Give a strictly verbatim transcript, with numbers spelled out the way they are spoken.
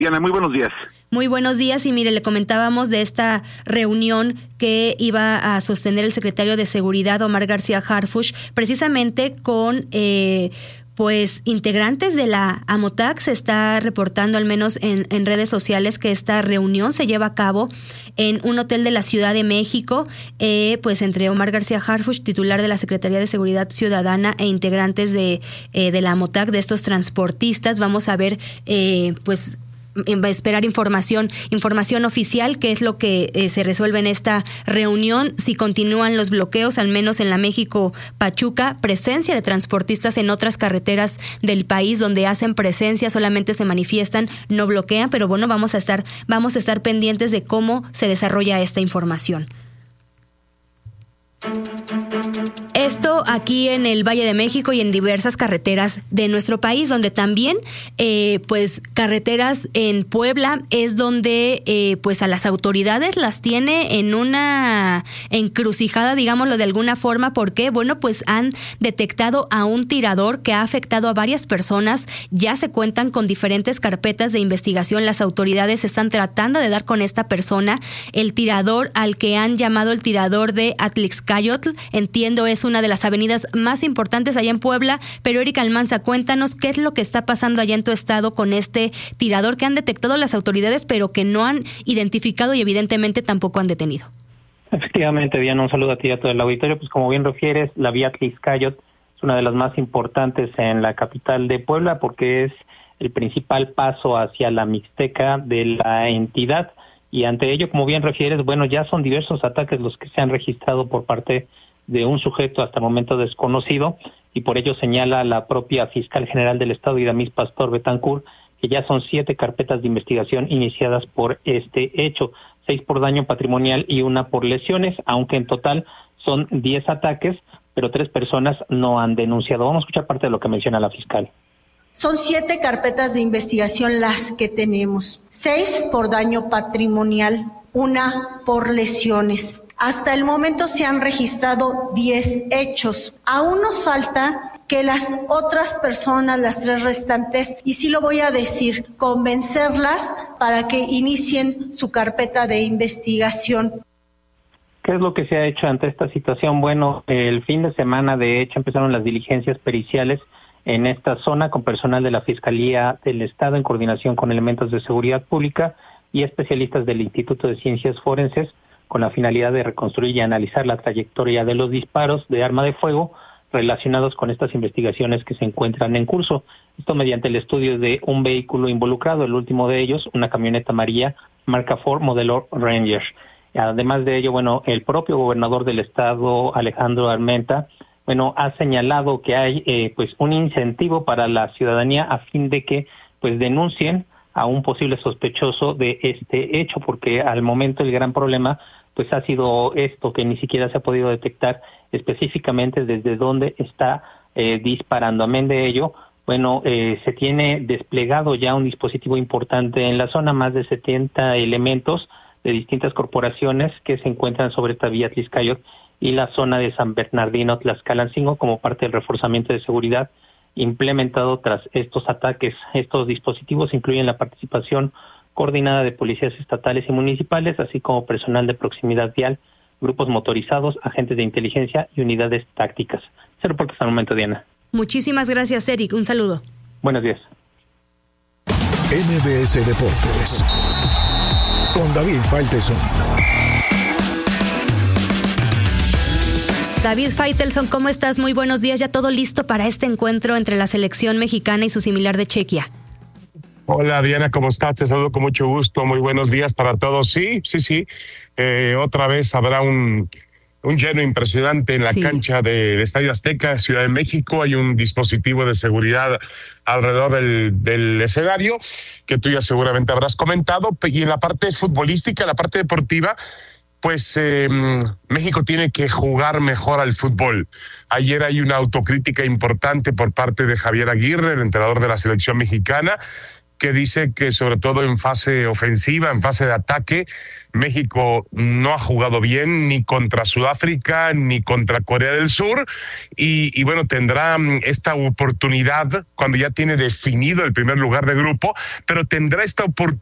Diana, muy buenos días. Muy buenos días, y mire, le comentábamos de esta reunión que iba a sostener el secretario de Seguridad, Omar García Harfuch, precisamente con eh, pues integrantes de la AMOTAC. Se está reportando, al menos en, en redes sociales, que esta reunión se lleva a cabo en un hotel de la Ciudad de México, eh, pues entre Omar García Harfuch, titular de la Secretaría de Seguridad Ciudadana, e integrantes de, eh, de la AMOTAC, de estos transportistas. Vamos a ver, eh, pues, va a esperar información información oficial, qué es lo que eh, se resuelve en esta reunión, si continúan los bloqueos, al menos en la México-Pachuca, presencia de transportistas en otras carreteras del país donde hacen presencia, solamente se manifiestan, no bloquean, pero bueno, vamos a estar, vamos a estar pendientes de cómo se desarrolla esta información. Esto aquí en el Valle de México y en diversas carreteras de nuestro país, donde también, eh, pues, carreteras en Puebla es donde, eh, pues, a las autoridades las tiene en una encrucijada, digámoslo de alguna forma. ¿Por qué? Bueno, pues han detectado a un tirador que ha afectado a varias personas. Ya se cuentan con diferentes carpetas de investigación. Las autoridades están tratando de dar con esta persona. El tirador, al que han llamado el tirador de Atlixcayotl, entiendo es una de las avenidas más importantes allá en Puebla. Pero Erika Almanza, cuéntanos qué es lo que está pasando allá en tu estado con este tirador que han detectado las autoridades, pero que no han identificado y evidentemente tampoco han detenido. Efectivamente, Diana, un saludo a ti y a todo el auditorio. Pues como bien refieres, la vía Atlixcayotl es una de las más importantes en la capital de Puebla, porque es el principal paso hacia la Mixteca de la entidad. Y ante ello, como bien refieres, bueno, ya son diversos ataques los que se han registrado por parte de un sujeto hasta el momento desconocido, y por ello señala la propia fiscal general del estado, Iramis Pastor Betancourt, que ya son siete carpetas de investigación iniciadas por este hecho, seis por daño patrimonial y una por lesiones, aunque en total son diez ataques, pero tres personas no han denunciado. Vamos a escuchar parte de lo que menciona la fiscal. Son siete carpetas de investigación las que tenemos, seis por daño patrimonial, una por lesiones. Hasta el momento se han registrado diez hechos. Aún nos falta que las otras personas, las tres restantes, y sí lo voy a decir, convencerlas para que inicien su carpeta de investigación. ¿Qué es lo que se ha hecho ante esta situación? Bueno, el fin de semana, de hecho, empezaron las diligencias periciales en esta zona con personal de la Fiscalía del Estado en coordinación con elementos de seguridad pública y especialistas del Instituto de Ciencias Forenses, con la finalidad de reconstruir y analizar la trayectoria de los disparos de arma de fuego relacionados con estas investigaciones que se encuentran en curso. Esto mediante el estudio de un vehículo involucrado, el último de ellos, una camioneta amarilla marca Ford modelo Ranger. Además de ello, bueno, el propio gobernador del estado, Alejandro Armenta, bueno, ha señalado que hay eh, pues un incentivo para la ciudadanía a fin de que pues denuncien a un posible sospechoso de este hecho, porque al momento el gran problema pues ha sido esto, que ni siquiera se ha podido detectar específicamente desde dónde está eh, disparando. Amén de ello, bueno, eh, se tiene desplegado ya un dispositivo importante en la zona, más de setenta elementos de distintas corporaciones que se encuentran sobre esta vía Atlixcayotl y la zona de San Bernardino, Tlaxcalancingo, como parte del reforzamiento de seguridad implementado tras estos ataques. Estos dispositivos incluyen la participación coordinada de policías estatales y municipales, así como personal de proximidad vial, grupos motorizados, agentes de inteligencia y unidades tácticas. Ese reporte hasta el momento, Diana. Muchísimas gracias, Eric. Un saludo. Buenos días. M B S Deportes con David Faitelson. David Faitelson, ¿cómo estás? Muy buenos días. ¿Ya todo listo para este encuentro entre la selección mexicana y su similar de Chequia? Hola Diana, ¿cómo estás? Te saludo con mucho gusto. Muy buenos días para todos. Sí, sí, sí. Eh, otra vez habrá un, un lleno impresionante en la sí. cancha del Estadio Azteca, Ciudad de México. Hay un dispositivo de seguridad alrededor del, del escenario que tú ya seguramente habrás comentado. Y en la parte futbolística, la parte deportiva, pues eh, México tiene que jugar mejor al fútbol. Ayer hay una autocrítica importante por parte de Javier Aguirre, el entrenador de la selección mexicana, que dice que sobre todo en fase ofensiva, en fase de ataque, México no ha jugado bien ni contra Sudáfrica ni contra Corea del Sur y, y bueno, tendrá esta oportunidad cuando ya tiene definido el primer lugar de grupo, pero tendrá esta oportunidad